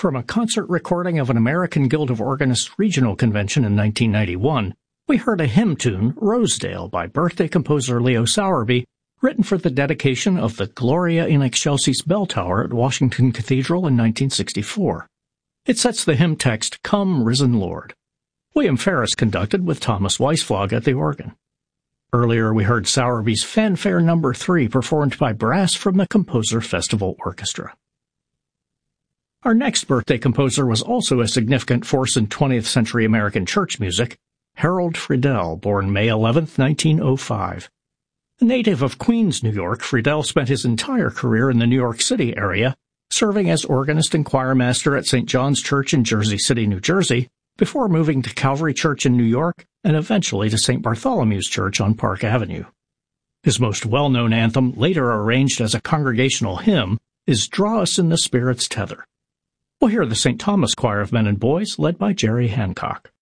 From a concert recording of an American Guild of Organists regional convention in 1991, we heard a hymn tune, Rosedale, by birthday composer Leo Sowerby, written for the dedication of the Gloria in Excelsis bell tower at Washington Cathedral in 1964. It sets the hymn text, Come, Risen Lord. William Ferris conducted with Thomas Weisflog at the organ. Earlier we heard Sowerby's Fanfare No. 3 performed by brass from the Composer Festival Orchestra. Our next birthday composer was also a significant force in 20th century American church music, Harold Friedel, born May 11, 1905. A native of Queens, New York, Friedel spent his entire career in the New York City area, serving as organist and choirmaster at St. John's Church in Jersey City, New Jersey, before moving to Calvary Church in New York and eventually to St. Bartholomew's Church on Park Avenue. His most well-known anthem, later arranged as a congregational hymn, is Draw Us in the Spirit's Tether. We'll hear the St. Thomas Choir of Men and Boys, led by Jerry Hancock.